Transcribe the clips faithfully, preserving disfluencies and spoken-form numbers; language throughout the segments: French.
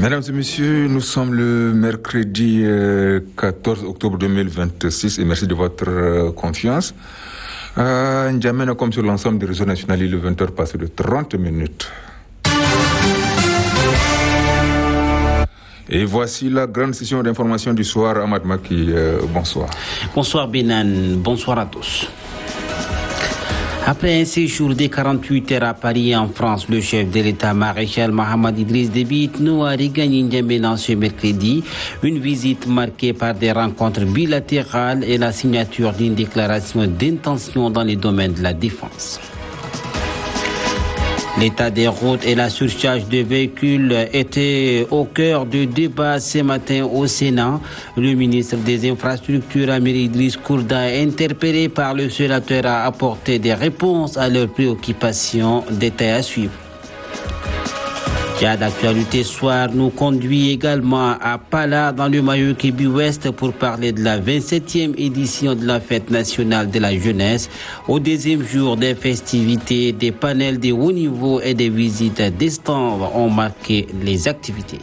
Mesdames et messieurs, nous sommes le mercredi euh, quatorze octobre deux mille vingt-six et merci de votre euh, confiance. Euh, N'Djamena, comme sur l'ensemble des réseaux nationaux, il est vingt heures passé de trente minutes. Et voici la grande session d'information du soir. Ahmad Maki, euh, bonsoir. Bonsoir Benan, bonsoir à tous. Après un séjour de quarante-huit heures à Paris en France, le chef de l'État maréchal Mohamed Idriss Déby Itno a regagné N'Djamena ce mercredi. Une visite marquée par des rencontres bilatérales et la signature d'une déclaration d'intention dans les domaines de la défense. L'état des routes et la surcharge de véhicules étaient au cœur du débat ce matin au Sénat. Le ministre des Infrastructures, Amir Idriss Kourda, interpellé par le sénateur, a apporté des réponses à leurs préoccupations. Détails à suivre. Tchad d'actualité soir nous conduit également à Pala dans le Mayo-Kébi Ouest pour parler de la vingt-septième édition de la fête nationale de la jeunesse. Au deuxième jour des festivités, des panels de haut niveau et des visites des stands ont marqué les activités.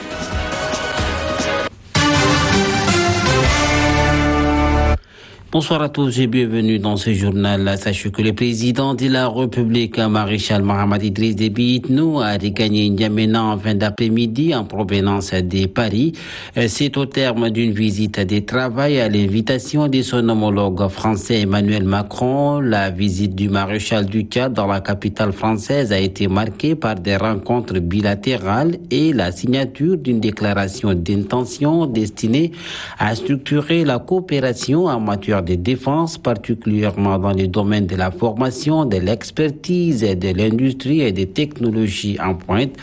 Bonsoir à tous et bienvenue dans ce journal. Sachez que le président de la République, maréchal Mohamed Idriss Déby Itno, a regagné N'Djamena en fin d'après-midi en provenance de Paris. C'est au terme d'une visite de travail à l'invitation de son homologue français Emmanuel Macron. La visite du maréchal du Tchad dans la capitale française a été marquée par des rencontres bilatérales et la signature d'une déclaration d'intention destinée à structurer la coopération en matière de défense, particulièrement dans les domaines de la formation, de l'expertise, de l'industrie et des technologies en pointe.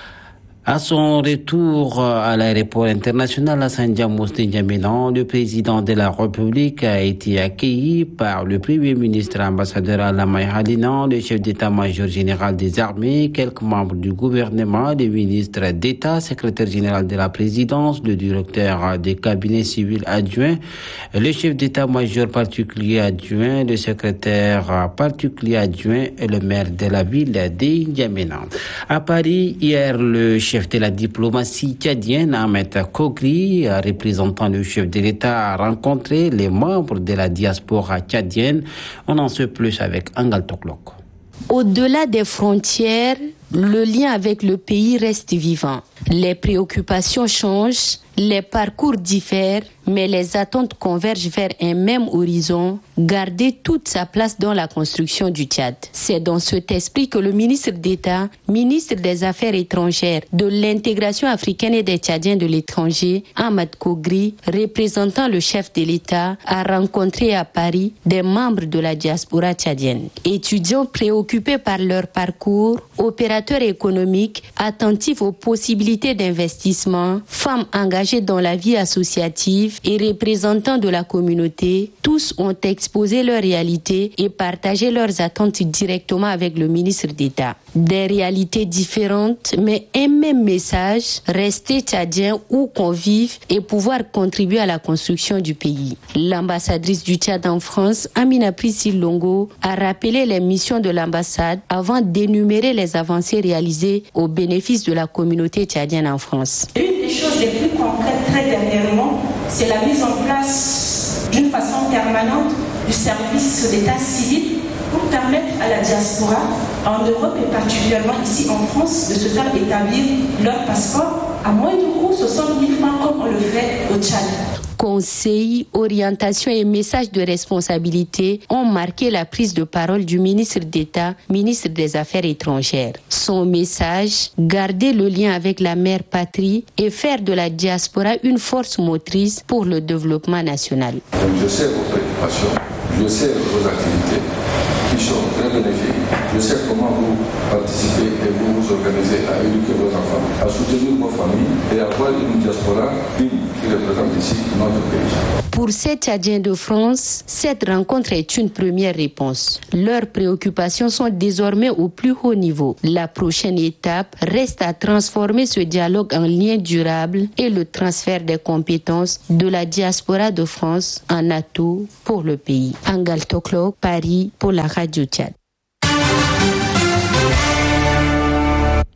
À son retour à l'aéroport international Hassan Diamos de N'Djamena, le président de la République a été accueilli par le Premier ministre ambassadeur Alamay Halina, le chef d'état-major général des armées, quelques membres du gouvernement, les ministres d'État, secrétaire général de la présidence, le directeur des cabinets civils adjoints, le chef d'état-major particulier adjoint, le secrétaire particulier adjoint et le maire de la ville de N'Djamena. À Paris, hier, le chef chef de la diplomatie tchadienne, Ahmed Kogri, représentant le chef de l'État, a rencontré les membres de la diaspora tchadienne. On en sait plus avec Angal Toklok. Au-delà des frontières, le lien avec le pays reste vivant. Les préoccupations changent, les parcours diffèrent, mais les attentes convergent vers un même horizon, garder toute sa place dans la construction du Tchad. C'est dans cet esprit que le ministre d'État, ministre des Affaires étrangères, de l'intégration africaine et des Tchadiens de l'étranger, Ahmed Kogri, représentant le chef de l'État, a rencontré à Paris des membres de la diaspora tchadienne. Étudiants préoccupés par leur parcours, opérateurs économiques attentifs aux possibilités d'investissement, femmes engagées dans la vie associative et représentants de la communauté, tous ont exposé leurs réalités et partagé leurs attentes directement avec le ministre d'État. Des réalités différentes, mais un même message, rester tchadien ou convive et pouvoir contribuer à la construction du pays. L'ambassadrice du Tchad en France, Amina Priscille Longo, a rappelé les missions de l'ambassade avant d'énumérer les avancées réalisées au bénéfice de la communauté tchadienne en France. Une des choses les plus concrètes très dernièrement, c'est la mise en place d'une façon permanente du service d'état civil pour permettre à la diaspora en Europe et particulièrement ici en France de se faire établir leur passeport à moins de coût, soixante mille francs comme on le fait au Tchad. Conseils, orientations et messages de responsabilité ont marqué la prise de parole du ministre d'État, ministre des Affaires étrangères. Son message, garder le lien avec la mère patrie et faire de la diaspora une force motrice pour le développement national. Donc je sais vos préoccupations, je sais vos activités qui sont très bénéfiques. Je sais comment vous participez et vous vous organisez à éduquer vos enfants, à soutenir vos familles et à avoir une diaspora digne qui représente ici notre pays. Pour ces Tchadiens de France, cette rencontre est une première réponse. Leurs préoccupations sont désormais au plus haut niveau. La prochaine étape reste à transformer ce dialogue en lien durable et le transfert des compétences de la diaspora de France en atout pour le pays. Angal Toklok, Paris, pour la Radio Tchad.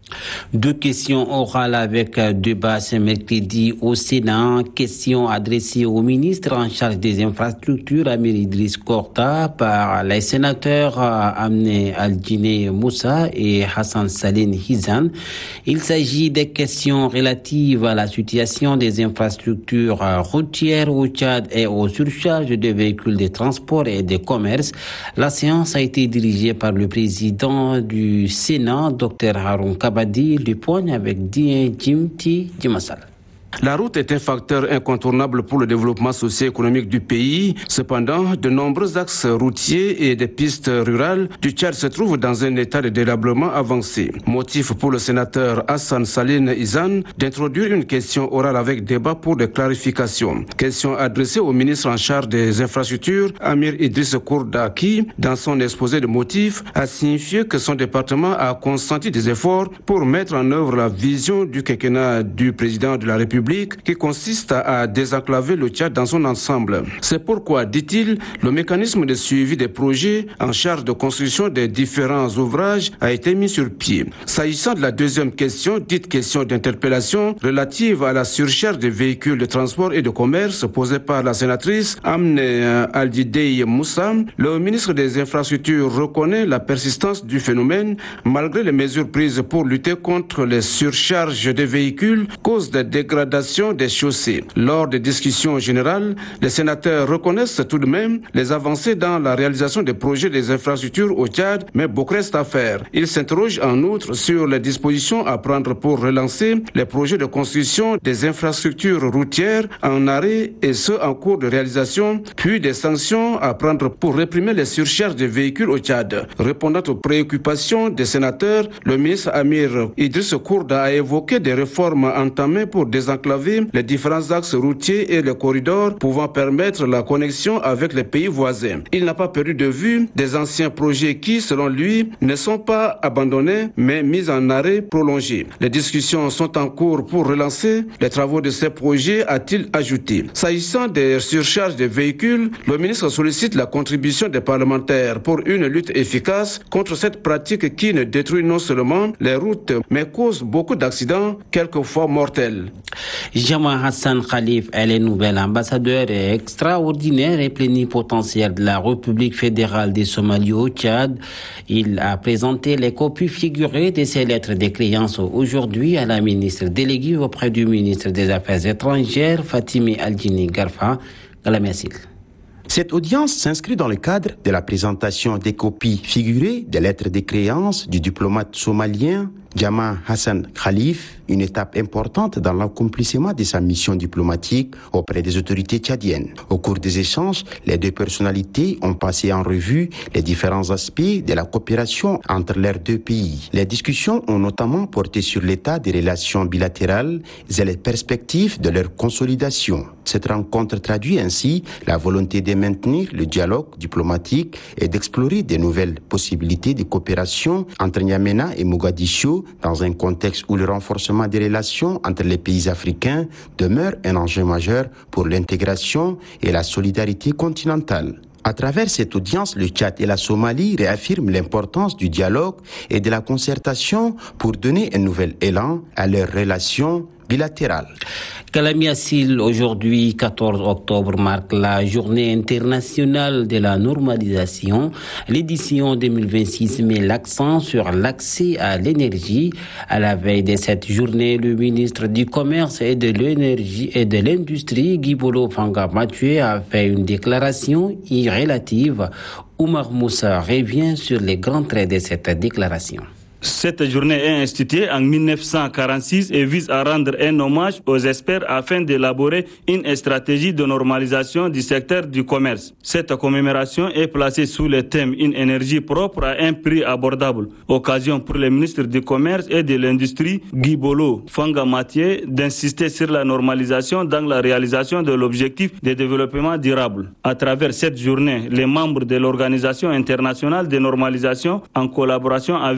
Deux questions orales avec débat ce mercredi au Sénat. Question adressée au ministre en charge des infrastructures, Amir Idriss Korta, par les sénateurs Amne Al-Dine Moussa et Hassan Saline Hizan. Il s'agit des questions relatives à la situation des infrastructures routières au Tchad et aux surcharges de véhicules de transport et de commerce. La séance a été dirigée par le président du Sénat, Dr Haroun Kabadi. Le point avec Dien Jimti Jimassal. La route est un facteur incontournable pour le développement socio-économique du pays. Cependant, de nombreux axes routiers et des pistes rurales du Tchad se trouvent dans un état de délabrement avancé. Motif pour le sénateur Hassan Saline Hizan d'introduire une question orale avec débat pour des clarifications. Question adressée au ministre en charge des infrastructures, Amir Idriss Korta, qui, dans son exposé de motifs, a signifié que son département a consenti des efforts pour mettre en œuvre la vision du quinquennat du président de la République qui consiste à désenclaver le Tchad dans son ensemble. C'est pourquoi, dit-il, le mécanisme de suivi des projets en charge de construction des différents ouvrages a été mis sur pied. S'agissant de la deuxième question, dite question d'interpellation relative à la surcharge des véhicules de transport et de commerce posée par la sénatrice Amne Al-Dine Moussa, le ministre des Infrastructures reconnaît la persistance du phénomène malgré les mesures prises pour lutter contre les surcharges des véhicules, cause de dégradation des chaussées. Lors des discussions générales, les sénateurs reconnaissent tout de même les avancées dans la réalisation des projets des infrastructures au Tchad, mais beaucoup reste à faire. Ils s'interrogent en outre sur les dispositions à prendre pour relancer les projets de construction des infrastructures routières en arrêt et ceux en cours de réalisation, puis des sanctions à prendre pour réprimer les surcharges des véhicules au Tchad. Répondant aux préoccupations des sénateurs, le ministre Amir Idriss Korta a évoqué des réformes entamées pour désenclaver les différents axes routiers et les corridors pouvant permettre la connexion avec les pays voisins. Il n'a pas perdu de vue des anciens projets qui, selon lui, ne sont pas abandonnés mais mis en arrêt prolongé. Les discussions sont en cours pour relancer les travaux de ces projets, a-t-il ajouté. S'agissant des surcharges des véhicules, le ministre sollicite la contribution des parlementaires pour une lutte efficace contre cette pratique qui ne détruit non seulement les routes mais cause beaucoup d'accidents, quelquefois mortels. Jama Hassan Khalif est le nouvel ambassadeur extraordinaire et plénipotentiaire de la République fédérale des Somalie au Tchad. Il a présenté les copies figurées de ses lettres de créance aujourd'hui à la ministre déléguée auprès du ministre des Affaires étrangères, Fatimi Al-Dine Garfa. Galamiasil. Cette audience s'inscrit dans le cadre de la présentation des copies figurées des lettres de créance du diplomate somalien Jama Hassan Khalif, une étape importante dans l'accomplissement de sa mission diplomatique auprès des autorités tchadiennes. Au cours des échanges, les deux personnalités ont passé en revue les différents aspects de la coopération entre leurs deux pays. Les discussions ont notamment porté sur l'état des relations bilatérales et les perspectives de leur consolidation. Cette rencontre traduit ainsi la volonté de maintenir le dialogue diplomatique et d'explorer de nouvelles possibilités de coopération entre N'Djamena et Mogadiscio dans un contexte où le renforcement des relations entre les pays africains demeure un enjeu majeur pour l'intégration et la solidarité continentale. À travers cette audience, le Tchad et la Somalie réaffirment l'importance du dialogue et de la concertation pour donner un nouvel élan à leurs relations bilatérales. Galamiasil, aujourd'hui, quatorze octobre, marque la journée internationale de la normalisation. L'édition deux mille vingt-six met l'accent sur l'accès à l'énergie. À la veille de cette journée, le ministre du Commerce et de l'énergie et de l'Industrie, Guy Bolo Fanga Mathieu, a fait une déclaration relative. Oumar Moussa revient sur les grands traits de cette déclaration. Cette journée est instituée en mille neuf cent quarante-six et vise à rendre un hommage aux experts afin d'élaborer une stratégie de normalisation du secteur du commerce. Cette commémoration est placée sous le thème « Une énergie propre à un prix abordable ». Occasion pour le ministre du Commerce et de l'Industrie, Guy Bolo Fanga Mathieu, d'insister sur la normalisation dans la réalisation de l'objectif de développement durable. À travers cette journée, les membres de l'Organisation internationale de normalisation, en collaboration avec la Commission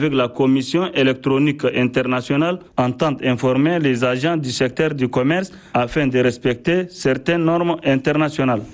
commission électronique internationale entend informer les agents du secteur du commerce afin de respecter certaines normes internationales.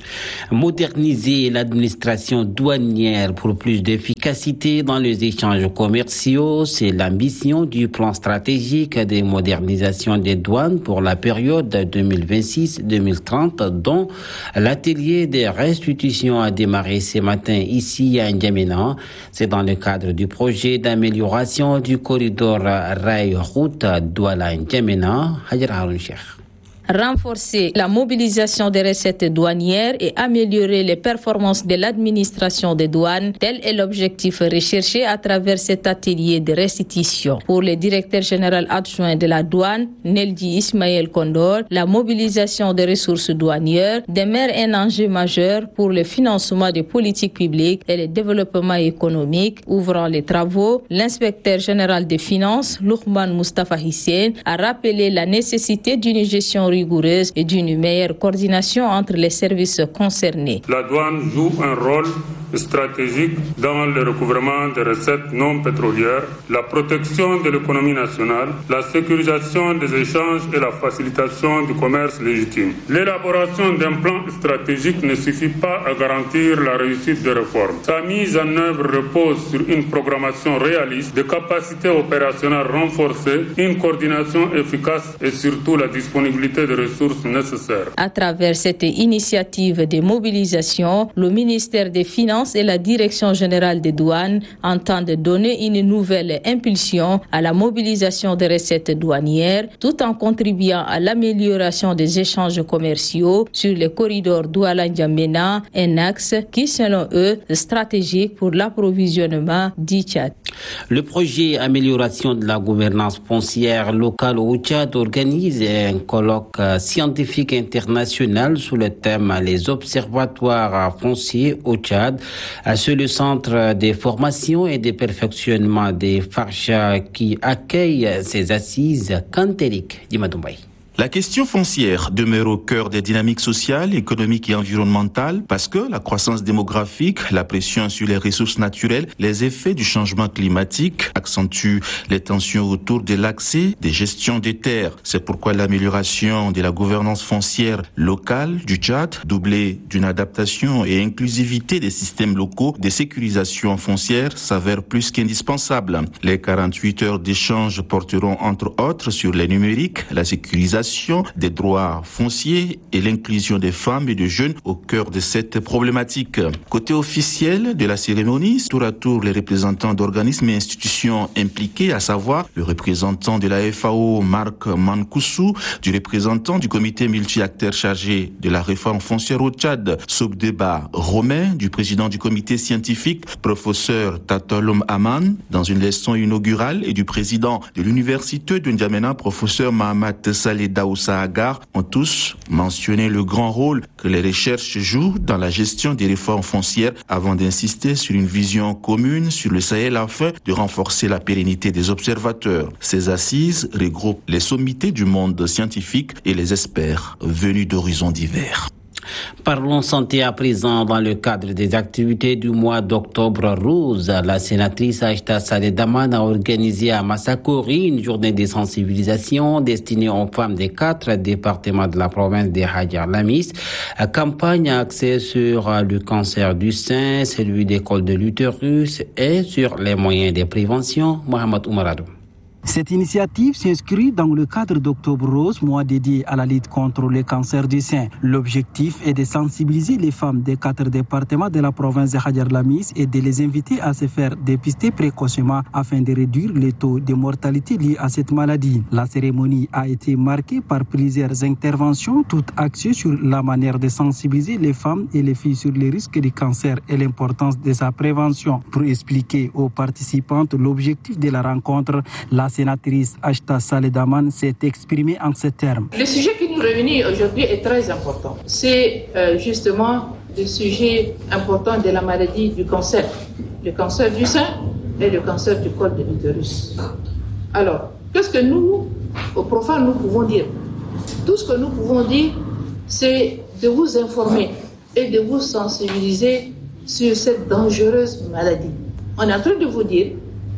Moderniser l'administration douanière pour plus d'efficacité dans les échanges commerciaux, c'est l'ambition du plan stratégique de modernisation des douanes pour la période deux mille vingt-six deux mille trente, dont l'atelier de restitution a démarré ce matin ici à N'Djamena. C'est dans le cadre du projet d'amélioration du corridor rail-route Douala-N'Djamena. Hajar Haroun Cheikh. Renforcer la mobilisation des recettes douanières et améliorer les performances de l'administration des douanes, tel est l'objectif recherché à travers cet atelier de restitution. Pour le directeur général adjoint de la douane, Neldi Ismaël Kondor, la mobilisation des ressources douanières demeure un enjeu majeur pour le financement des politiques publiques et le développement économique. Ouvrant les travaux, l'inspecteur général des finances, Luqman Mustafa Hissène, a rappelé la nécessité d'une gestion rigoureuse et d'une meilleure coordination entre les services concernés. La douane joue un rôle stratégique dans le recouvrement des recettes non pétrolières, la protection de l'économie nationale, la sécurisation des échanges et la facilitation du commerce légitime. L'élaboration d'un plan stratégique ne suffit pas à garantir la réussite des réformes. Sa mise en œuvre repose sur une programmation réaliste, des capacités opérationnelles renforcées, une coordination efficace et surtout la disponibilité des ressources nécessaires. À travers cette initiative de mobilisation, le ministère des Finances et la Direction générale des douanes entendent donner une nouvelle impulsion à la mobilisation des recettes douanières tout en contribuant à l'amélioration des échanges commerciaux sur le corridor Douala-N'Djamena, un axe qui, selon eux, est stratégique pour l'approvisionnement du Tchad. Le projet Amélioration de la gouvernance foncière locale au Tchad organise un colloque scientifique international sous le thème Les observatoires fonciers au Tchad. C'est le centre des formations et des perfectionnements des Farcha qui accueille ces assises. Kanterik Dimadoumbay. La question foncière demeure au cœur des dynamiques sociales, économiques et environnementales parce que la croissance démographique, la pression sur les ressources naturelles, les effets du changement climatique accentuent les tensions autour de l'accès des gestions des terres. C'est pourquoi l'amélioration de la gouvernance foncière locale du Tchad, doublée d'une adaptation et inclusivité des systèmes locaux de sécurisation foncière, s'avère plus qu'indispensable. Les quarante-huit heures d'échange porteront entre autres sur les numériques, la sécurisation des droits fonciers et l'inclusion des femmes et des jeunes au cœur de cette problématique. Côté officiel de la cérémonie, tour à tour les représentants d'organismes et institutions impliqués, à savoir le représentant de la F A O, Marc Mankoussou, du représentant du comité multi-acteurs chargé de la réforme foncière au Tchad, Sobdeba Romain, du président du comité scientifique, professeur Tatolom Aman, dans une leçon inaugurale, et du président de l'université de N'Djamena, professeur Mahamat Saleh Daoussa Agar, ont tous mentionné le grand rôle que les recherches jouent dans la gestion des réformes foncières avant d'insister sur une vision commune sur le Sahel afin de renforcer la pérennité des observateurs. Ces assises regroupent les sommités du monde scientifique et les experts venus d'horizons divers. Parlons santé à présent. Dans le cadre des activités du mois d'octobre rose, la sénatrice Aïta Saleh Daman a organisé à Massakori une journée de sensibilisation destinée aux femmes des quatre départements de la province de Hadjar Lamis. Campagne axée sur le cancer du sein, celui des cols de l'utérus et sur les moyens de prévention. Mohamed Oumaradou. Cette initiative s'inscrit dans le cadre d'Octobre Rose, mois dédié à la lutte contre le cancer du sein. L'objectif est de sensibiliser les femmes des quatre départements de la province de Hadjar Lamis et de les inviter à se faire dépister précocement afin de réduire les taux de mortalité liés à cette maladie. La cérémonie a été marquée par plusieurs interventions, toutes axées sur la manière de sensibiliser les femmes et les filles sur les risques du cancer et l'importance de sa prévention. Pour expliquer aux participantes l'objectif de la rencontre, la sénatrice Aïta Saleh Daman s'est exprimée en ces termes. Le sujet qui nous réunit aujourd'hui est très important. C'est euh, justement le sujet important de la maladie du cancer. Le cancer du sein et le cancer du col de l'utérus. Alors, qu'est-ce que nous, au profane, nous pouvons dire? Tout ce que nous pouvons dire, c'est de vous informer et de vous sensibiliser sur cette dangereuse maladie. On est en train de vous dire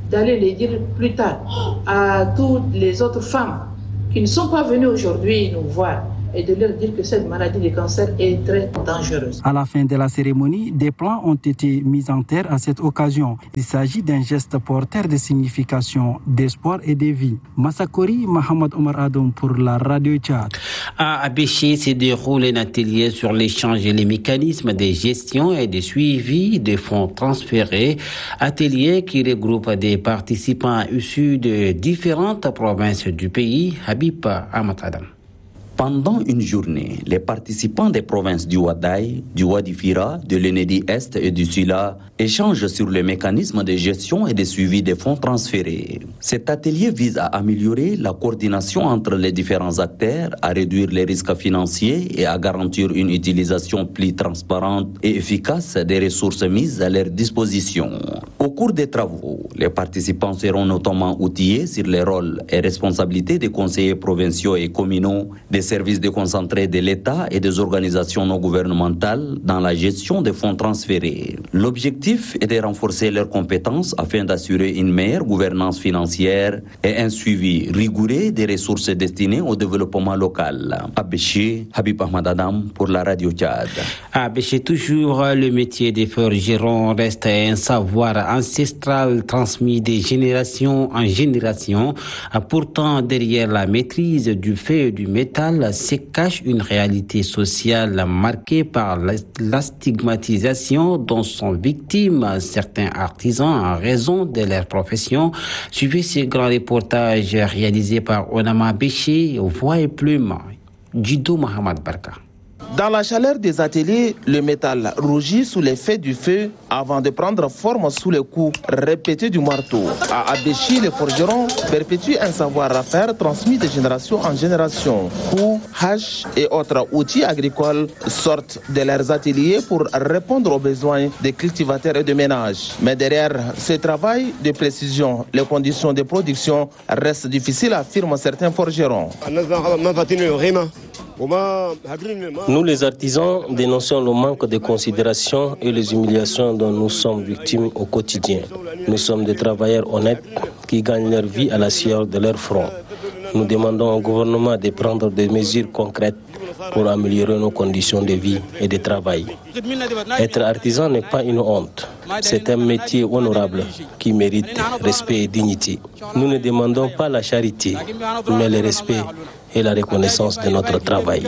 d'aller les dire plus tard à toutes les autres femmes qui ne sont pas venues aujourd'hui nous voir et de leur dire que cette maladie du cancer est très dangereuse. À la fin de la cérémonie, des plans ont été mis en terre à cette occasion. Il s'agit d'un geste porteur de signification, d'espoir et de vie. Massakori Mohamed Omar Adoum pour la Radio Tchad. À Abéché se déroule un atelier sur l'échange et les mécanismes de gestion et de suivi des fonds transférés. Atelier qui regroupe des participants issus de différentes provinces du pays. Habib Amatadam. Pendant une journée, les participants des provinces du Wadaï, du Wadi Fira, de l'Enedi Est et du Sula échangent sur les mécanismes de gestion et de suivi des fonds transférés. Cet atelier vise à améliorer la coordination entre les différents acteurs, à réduire les risques financiers et à garantir une utilisation plus transparente et efficace des ressources mises à leur disposition. Au cours des travaux, les participants seront notamment outillés sur les rôles et responsabilités des conseillers provinciaux et communaux, des services déconcentrés de l'État et des organisations non gouvernementales dans la gestion des fonds transférés. L'objectif est de renforcer leurs compétences afin d'assurer une meilleure gouvernance financière et un suivi rigoureux des ressources destinées au développement local. À Béché, Habib Ahmad Adam pour la Radio Tchad. À Béché, toujours, le métier des forgerons reste un savoir ancestral transmis de génération en génération. Pourtant, derrière la maîtrise du fait et du métal, se cache une réalité sociale marquée par la stigmatisation dont sont victimes certains artisans en raison de leur profession. Suivez ce grand reportage réalisé par Onama Béché, Voix et Plume, Djido Mohamed Barka. Dans la chaleur des ateliers, le métal rougit sous l'effet du feu avant de prendre forme sous les coups répétés du marteau. À Abéchi, les forgerons perpétuent un savoir-faire transmis de génération en génération. Coups, haches et autres outils agricoles sortent de leurs ateliers pour répondre aux besoins des cultivateurs et des ménages. Mais derrière ce travail de précision, les conditions de production restent difficiles, affirment certains forgerons. Nous, les artisans, dénonçons le manque de considération et les humiliations dont nous sommes victimes au quotidien. Nous sommes des travailleurs honnêtes qui gagnent leur vie à la sueur de leur front. Nous demandons au gouvernement de prendre des mesures concrètes pour améliorer nos conditions de vie et de travail. Être artisan n'est pas une honte. C'est un métier honorable qui mérite respect et dignité. Nous ne demandons pas la charité, mais le respect et la reconnaissance de notre travail.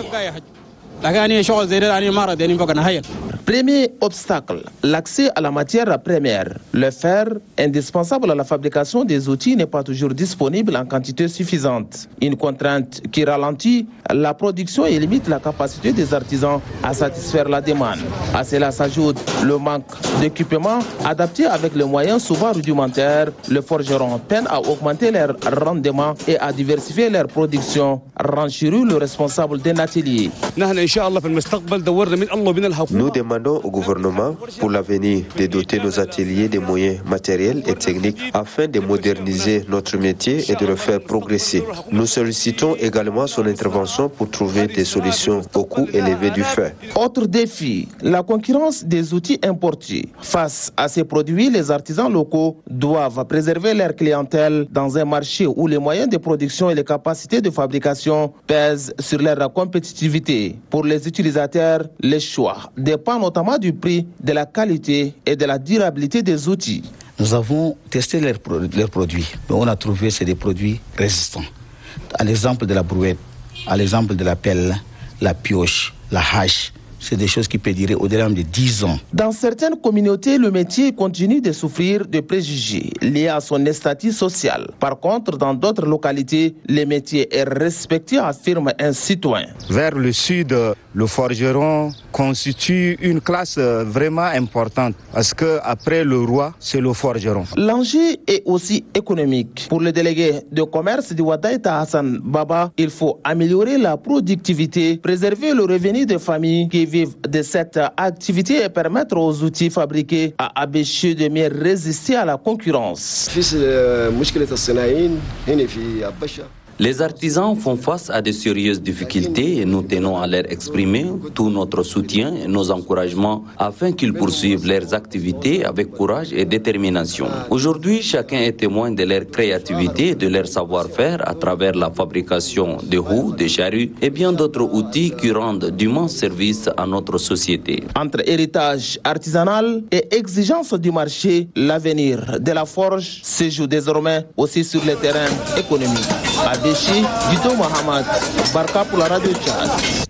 Premier obstacle, l'accès à la matière première. Le fer, indispensable à la fabrication des outils, n'est pas toujours disponible en quantité suffisante. Une contrainte qui ralentit la production et limite la capacité des artisans à satisfaire la demande. À cela s'ajoute le manque d'équipements adaptés avec les moyens souvent rudimentaires. Les forgerons peinent à augmenter leur rendement et à diversifier leur production. Ranchiru, le responsable d'un atelier. Nous demandons au gouvernement pour l'avenir de doter nos ateliers des moyens matériels et techniques afin de moderniser notre métier et de le faire progresser. Nous sollicitons également son intervention pour trouver des solutions au coût élevé du fer. Autre défi, la concurrence des outils importés. Face à ces produits, les artisans locaux doivent préserver leur clientèle dans un marché où les moyens de production et les capacités de fabrication pèsent sur leur compétitivité. Pour les utilisateurs, le choix dépend notamment du prix, de la qualité et de la durabilité des outils. Nous avons testé leurs, leurs produits, mais on a trouvé que c'est des produits résistants. À l'exemple de la brouette, à l'exemple de la pelle, la pioche, la hache, c'est des choses qui peuvent durer au-delà de dix ans. Dans certaines communautés, le métier continue de souffrir de préjugés liés à son statut social. Par contre, dans d'autres localités, le métier est respecté, affirme un citoyen. Vers le sud, le forgeron constitue une classe vraiment importante parce qu'après le roi, c'est le forgeron. L'enjeu est aussi économique. Pour le délégué de commerce du Wadaïta Hassan Baba, il faut améliorer la productivité, préserver le revenu des familles qui vivent de cette activité et permettre aux outils fabriqués à Abéché de mieux résister à la concurrence. Les artisans font face à de sérieuses difficultés et nous tenons à leur exprimer tout notre soutien et nos encouragements afin qu'ils poursuivent leurs activités avec courage et détermination. Aujourd'hui, chacun est témoin de leur créativité et de leur savoir-faire à travers la fabrication de roues, de charrues et bien d'autres outils qui rendent d'immenses services à notre société. Entre héritage artisanal et exigence du marché, l'avenir de la forge se joue désormais aussi sur le terrain économique. Adéchi, Dito Mohamed, Barka pour la radio Tchad.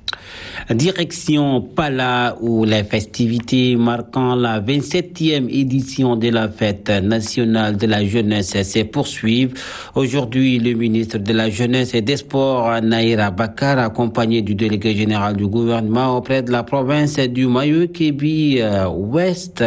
Direction Pala, où les festivités marquant la vingt-septième édition de la fête nationale de la jeunesse se poursuivent. Aujourd'hui, le ministre de la Jeunesse et des Sports, Naïra Bakar, accompagné du délégué général du gouvernement auprès de la province du Mayo-Kébi-Ouest,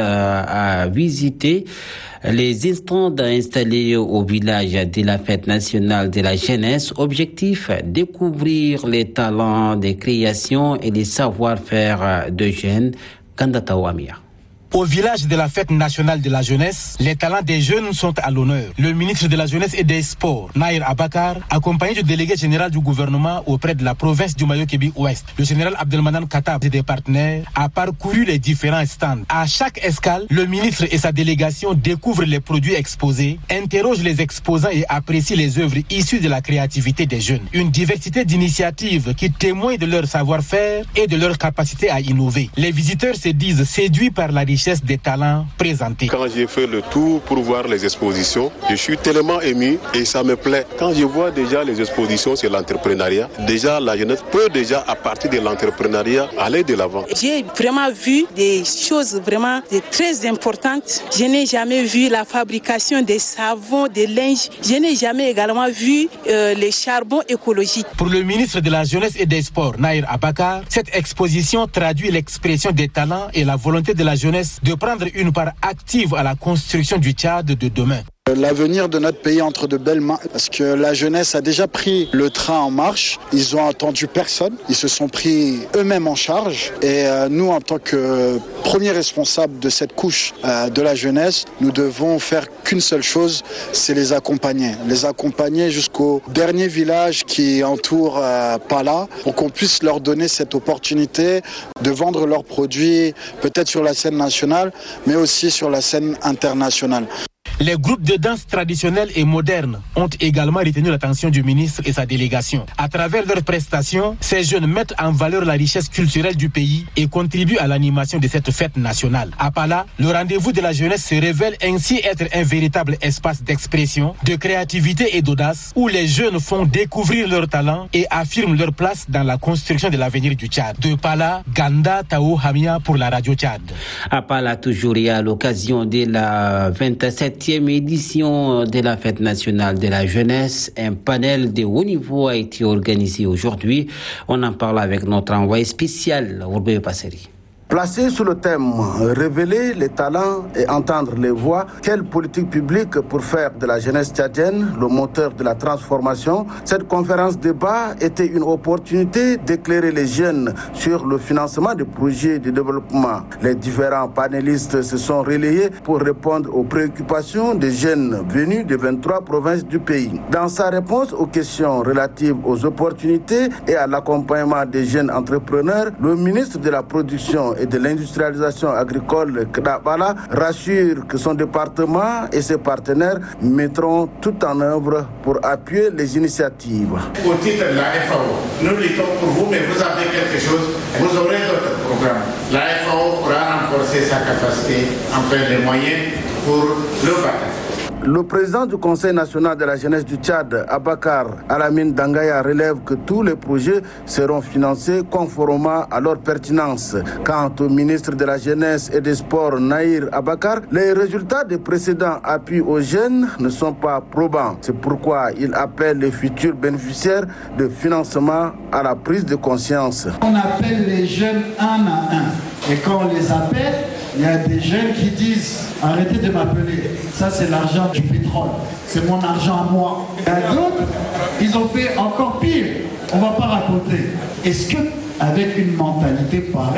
a visité les instants installés au village de la fête nationale de la jeunesse. Objectif, découvrir les talents de création et les savoir-faire de jeunes. Kandata Ouamia. Au village de la fête nationale de la jeunesse, les talents des jeunes sont à l'honneur. Le ministre de la Jeunesse et des Sports, Naïr Abakar, accompagné du délégué général du gouvernement auprès de la province du Mayo-Kébi-Ouest, le général Abdelmanan Katab et des partenaires, a parcouru les différents stands. À chaque escale, le ministre et sa délégation découvrent les produits exposés, interrogent les exposants et apprécient les œuvres issues de la créativité des jeunes. Une diversité d'initiatives qui témoignent de leur savoir-faire et de leur capacité à innover. Les visiteurs se disent séduits par la richesse des talents présentés. Quand j'ai fait le tour pour voir les expositions, je suis tellement ému et ça me plaît. Quand je vois déjà les expositions sur l'entrepreneuriat, déjà la jeunesse peut déjà à partir de l'entrepreneuriat aller de l'avant. J'ai vraiment vu des choses vraiment très importantes. Je n'ai jamais vu la fabrication des savons, des linges. Je n'ai jamais également vu euh, les charbons écologiques. Pour le ministre de la Jeunesse et des Sports, Naïr Abakar, cette exposition traduit l'expression des talents et la volonté de la jeunesse de prendre une part active à la construction du Tchad de demain. L'avenir de notre pays entre de belles mains, parce que la jeunesse a déjà pris le train en marche. Ils ont attendu personne, ils se sont pris eux-mêmes en charge. Et euh, nous, en tant que premiers responsables de cette couche euh, de la jeunesse, nous devons faire qu'une seule chose, c'est les accompagner. Les accompagner jusqu'au dernier village qui entoure euh, Pala, pour qu'on puisse leur donner cette opportunité de vendre leurs produits, peut-être sur la scène nationale, mais aussi sur la scène internationale. Les groupes de danse traditionnels et modernes ont également retenu l'attention du ministre et sa délégation. À travers leurs prestations, ces jeunes mettent en valeur la richesse culturelle du pays et contribuent à l'animation de cette fête nationale. À Pala, le rendez-vous de la jeunesse se révèle ainsi être un véritable espace d'expression, de créativité et d'audace, où les jeunes font découvrir leurs talents et affirment leur place dans la construction de l'avenir du Tchad. De Pala, Ganda Tao Hamia pour la radio Tchad. À Pala, toujours et à l'occasion de la vingt-septième édition de la fête nationale de la jeunesse, un panel de haut niveau a été organisé aujourd'hui. On en parle avec notre envoyé spécial, Orbeo Passeri. Placé sous le thème « Révéler les talents et entendre les voix », quelle politique publique pour faire de la jeunesse tchadienne le moteur de la transformation? Cette conférence débat était une opportunité d'éclairer les jeunes sur le financement des projets de développement. Les différents panélistes se sont relayés pour répondre aux préoccupations des jeunes venus des vingt-trois provinces du pays. Dans sa réponse aux questions relatives aux opportunités et à l'accompagnement des jeunes entrepreneurs, le ministre de la Production et de l'industrialisation agricole Kdabala rassure que son département et ses partenaires mettront tout en œuvre pour appuyer les initiatives. Au titre de la F A O, nous luttons pour vous, mais vous avez quelque chose, vous aurez d'autres programmes. La F A O pourra renforcer sa capacité, enfin les moyens pour le battre. Le président du Conseil national de la jeunesse du Tchad, Abakar Alamine Dangaya, relève que tous les projets seront financés conformément à leur pertinence. Quant au ministre de la Jeunesse et des Sports, Naïr Abakar, les résultats des précédents appuis aux jeunes ne sont pas probants. C'est pourquoi il appelle les futurs bénéficiaires de financement à la prise de conscience. On appelle les jeunes un à un. Et quand on les appelle, il y a des jeunes qui disent « Arrêtez de m'appeler, ça c'est l'argent du pétrole, c'est mon argent à moi ». Il y a d'autres, ils ont fait encore pire, on ne va pas raconter. Est-ce qu'avec une mentalité pareille,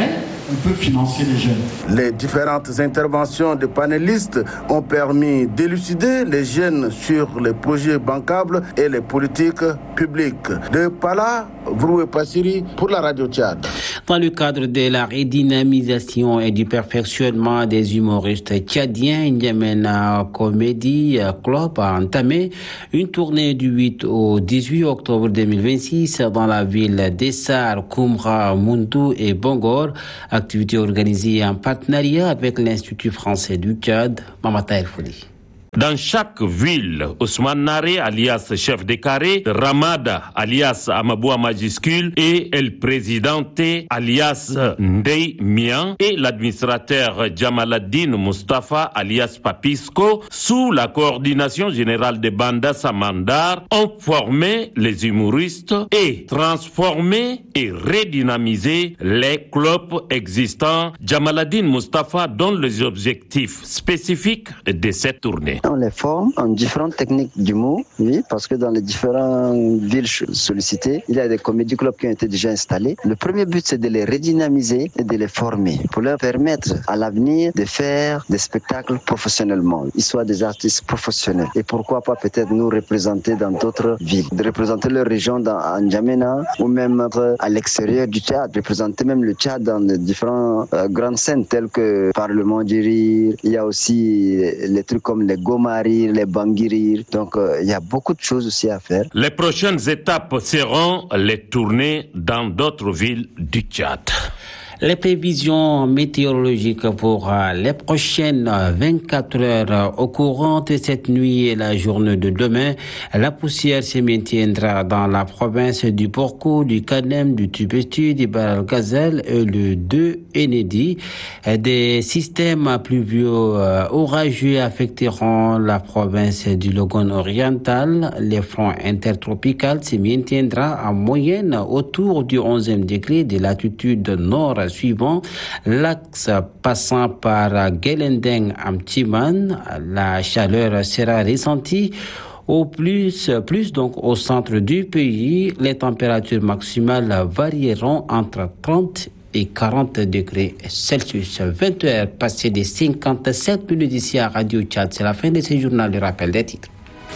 on peut financer les jeunes. Les différentes interventions des panélistes ont permis d'élucider les jeunes sur les projets bancables et les politiques publiques. De Pala, Vroué Passiri pour la Radio Tchad. Dans le cadre de la redynamisation et du perfectionnement des humoristes tchadiens, N'Djamena Comedy Club a entamé une tournée du huit au dix-huit octobre deux mille vingt-six dans la ville d'Essar, Koumra, Moundou et Bongor. Activité organisée en partenariat avec l'Institut français du Tchad, Mamata El Fouli. Dans chaque ville, Ousmane Nare, alias chef de carré, Ramada, alias Amaboua majuscule, et El Presidente, alias Ndei Mian, et l'administrateur Jamaladdin Mustafa, alias Papisco, sous la coordination générale de Banda Samandar, ont formé les humoristes et transformé et redynamisé les clubs existants. Jamaladdin Mustafa donne les objectifs spécifiques de cette tournée. On les forme en différentes techniques d'humour, oui, parce que dans les différentes villes sollicitées, il y a des comédie clubs qui ont été déjà installés. Le premier but, c'est de les redynamiser et de les former pour leur permettre à l'avenir de faire des spectacles professionnellement. Ils soient des artistes professionnels. Et pourquoi pas peut-être nous représenter dans d'autres villes, de représenter leur région dans N'Djamena ou même à l'extérieur du Tchad, représenter même le Tchad dans les différentes euh, grandes scènes telles que Parlement du Rire. Il y a aussi les trucs comme les Gomarir, les Bangirir. Donc euh, il y a beaucoup de choses aussi à faire. Les prochaines étapes seront les tournées dans d'autres villes du Tchad. Les prévisions météorologiques pour les prochaines vingt-quatre heures au courant de cette nuit et la journée de demain. La poussière se maintiendra dans la province du Porco, du Kanem, du Tibesti, du Baral Gazelle et le deux Enedi. Des systèmes pluvieux orageux affecteront la province du Logone oriental. Les fronts intertropicaux se maintiendra en moyenne autour du onzième degré de latitude nord suivant l'axe passant par Gelendeng Amtiman. La chaleur sera ressentie au plus, plus donc au centre du pays. Les températures maximales varieront entre trente et quarante degrés Celsius. vingt heures passées des cinquante-sept minutes ici à Radio Tchad. C'est la fin de ce journal. Le rappel des titres.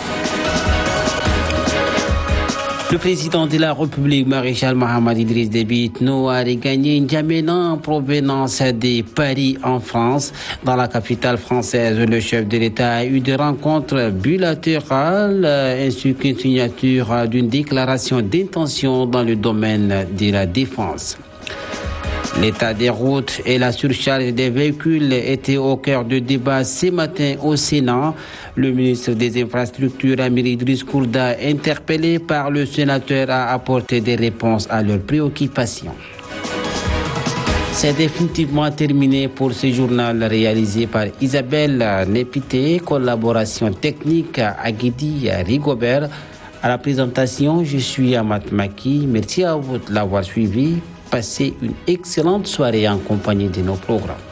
Le président de la République, Maréchal Mohamed Idriss Déby Itno, a regagné N'Djamena en provenance des Paris en France. Dans la capitale française, le chef de l'État a eu des rencontres bilatérales ainsi qu'une signature d'une déclaration d'intention dans le domaine de la défense. L'état des routes et la surcharge des véhicules étaient au cœur du débat ce matin au Sénat. Le ministre des Infrastructures, Amir Idriss Kourda, interpellé par le sénateur, a apporté des réponses à leurs préoccupations. C'est définitivement terminé pour ce journal réalisé par Isabelle Népité, collaboration technique à Guidi Rigobert. À la présentation, je suis Amat Maki. Merci à vous de l'avoir suivi. Passez une excellente soirée en compagnie de nos programmes.